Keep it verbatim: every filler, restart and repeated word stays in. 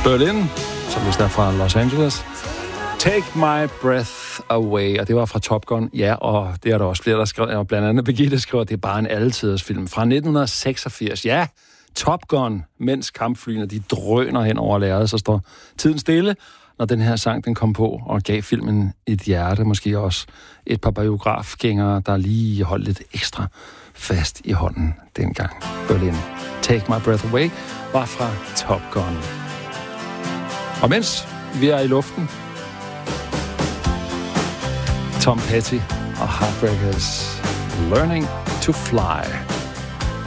Berlin, som vist er fra Los Angeles. Take My Breath Away, og det var fra Top Gun. Ja, og det er der også flere, der skriver, og blandt andet Birgitte skriver, at det er bare en alletiders film fra nitten seksogfirs. Ja, Top Gun, mens kampflyene de drøner hen over lærredet, så står tiden stille, når den her sang den kom på og gav filmen et hjerte, måske også et par biografgængere, der lige holdt lidt ekstra fast i hånden dengang. Berlin. Take My Breath Away var fra Top Gun. Og mens vi er i luften, Tom Petty og Heartbreakers, Learning to Fly.